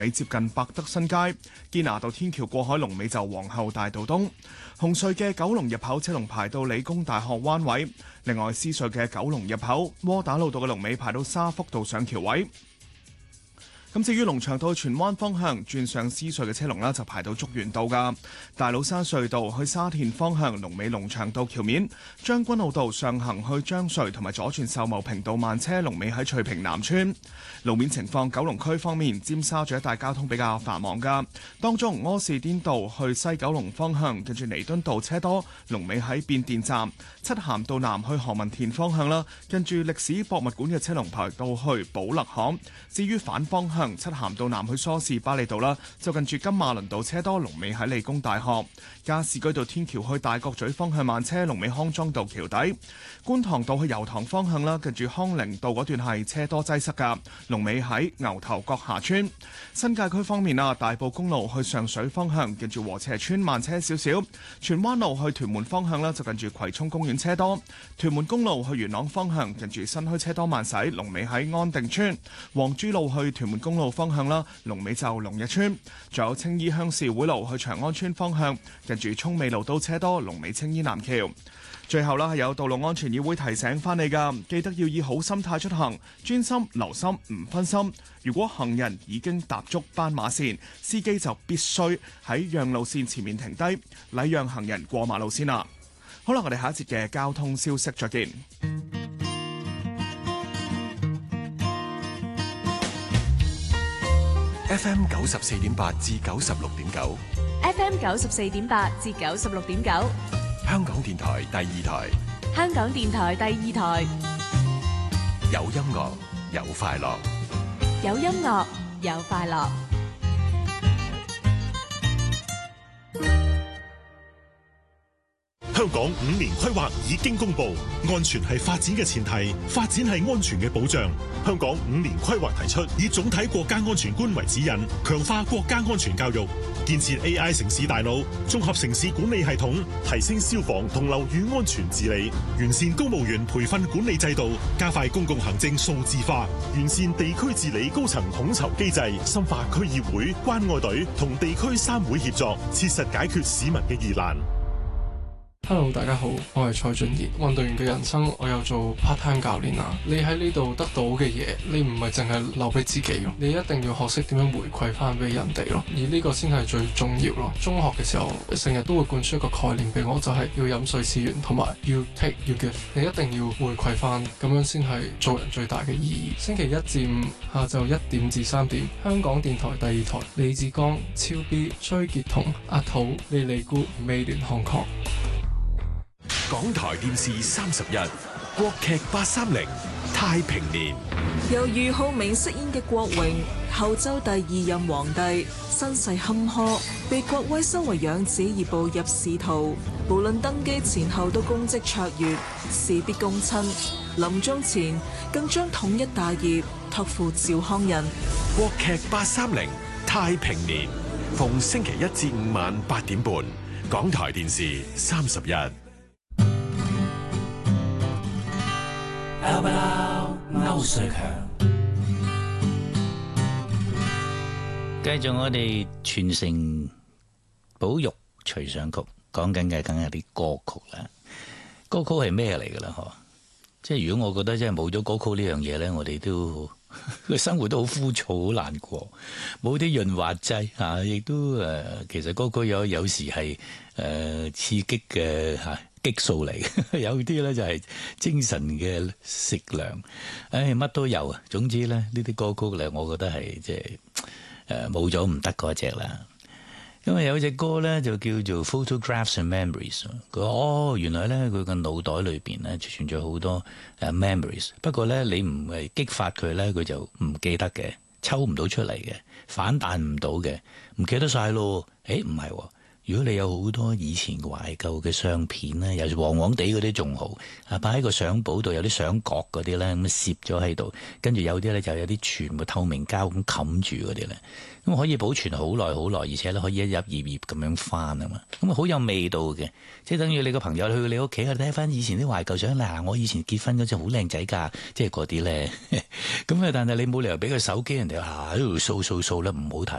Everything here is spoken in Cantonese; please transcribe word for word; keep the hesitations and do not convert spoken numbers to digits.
尾接近百德新街；堅拿道天橋過海龍尾就皇后大道東。紅隧嘅九龍入口車龍排到理工大學灣位。另外，獅隧嘅九龍入口窩打老道嘅龍尾排到沙福道上橋位。咁至於龍翔道荃灣方向轉上獅隧嘅車龍啦，就排到竹園道噶。大老山隧道去沙田方向龍尾龍翔道橋面，將軍澳道上行去將隧同埋左轉秀茂坪道慢車龍尾喺翠屏南村。路面情況，九龍區方面，尖沙咀一帶交通比較繁忙噶，當中柯士甸道去西九龍方向近住彌敦道車多，龍尾喺變電站；漆咸道南去何文田方向啦，近住歷史博物館嘅車龍排到去寶勒巷。至於反方向，漆咸道南去梳士巴利道啦，就近住金馬倫道車多，龍尾喺理工大學。加士居道天橋去大角咀方向慢車，龍尾康莊道橋底。觀塘道去油塘方向啦，近住康寧道嗰段係車多擠塞噶，龍尾喺牛頭角下村。新界區方面啊，大埔公路去上水方向，近住禾輋村慢車少少。荃灣路去屯門方向啦，就近住葵涌公園車多。屯門公路去元朗方向，近住新墟車多慢駛，龍尾喺安定村。黃珠路去屯門公路方向啦，龍尾就龍日村。仲有青衣鄉事會路去長安村方向，近住涌美路都車多，龍尾青衣南橋。最後啦，係有道路安全議會提醒翻你噶，記得要以好心態出行，專心留心唔分心。如果行人已經踏足斑馬線，司機就必須喺讓路線前面停低，禮讓行人過馬路先啦。好啦，我哋下一節嘅交通消息再見。 F M 九十四點八至九十六點九 ，F M 九十四點八至九十六點九， 香港電台第二台， 香港電台第二台， 有音樂有快樂， 有音樂有快樂。 香港五年規劃已經公布，安全係發展嘅前提，發展係安全嘅保障。香港五年規劃提出，以總體國家安全觀為指引，強化國家安全教育，建設 A I 城市大腦，綜合城市管理系統，提升消防同樓宇安全治理，完善公務員培訓管理制度，加快公共行政數字化，完善地區治理高層統籌機制，深化區議會、關愛隊同地區三會協作，切實解決市民嘅疑難。 Hello， 大家好，我係蔡俊賢。運動員嘅人生，我有做 part time 教練啊。你喺呢度得到嘅嘢，你唔係淨係留俾自己咯，你一定要學識點樣回饋翻俾人哋咯。而呢個先係最重要咯。中學嘅時候，成日都會灌輸一個概念俾我，就係要飲水思源，同埋要 take 要 give。你一定要回饋翻，咁樣先係做人最大嘅意義。星期一至五下晝一點至三點，香港電台第二台，李志剛、超 B、崔傑彤、阿土、莉莉姑、美聯漢抗。 港台電視三十一，國劇八三零太平年。 由俞灝明飾演嘅郭榮，後周第二任皇帝，身世坎坷，被郭威收為養子而步入仕途。無論登基前後都功績卓越，事必躬親。臨終前更將統一大業託付趙匡胤。 國劇八三零太平年，逢星期一至五晚八點半，港台電視三十一。 歐瑞強，繼續我哋傳承保育隨想曲，講緊嘅梗係啲歌曲啦。歌曲係咩嚟噶啦？嗬，即係如果我覺得真係冇咗歌曲呢樣嘢咧，我哋都個生活都好枯燥，好難過。冇啲潤滑劑吓，亦都誒、呃，其實歌曲有有時係誒、呃、刺激嘅吓。激素嚟，有啲咧就係精神嘅食糧，唉，乜都有啊。總之咧，呢啲歌曲咧，我覺得係即係誒冇咗唔得嗰隻啦。因為有隻歌咧就叫做 Photographs and Memories， 佢哦原來咧佢個腦袋裏邊咧存在好多誒 memories， 不過咧你唔係激發佢咧，佢就唔記得嘅，抽唔到出嚟嘅，反彈唔到嘅，唔記得晒咯。誒唔係喎。 如果你有好多以前懷舊嘅相片咧，有時黃黃地嗰啲仲好，啊擺喺個相簿度，有啲相角嗰啲咧咁攝咗喺度，跟住有啲咧就有啲全部透明膠咁冚住嗰啲咧，咁可以保存好耐好耐，而且咧可以一頁頁頁咁樣翻啊嘛，咁啊好有味道嘅，即係等於你個朋友去你屋企啊，睇翻以前啲懷舊相，嗱我以前結婚嗰陣好靚仔㗎，即係嗰啲咧，咁啊但係你冇理由俾個手機人哋啊喺度掃掃掃咧唔好睇。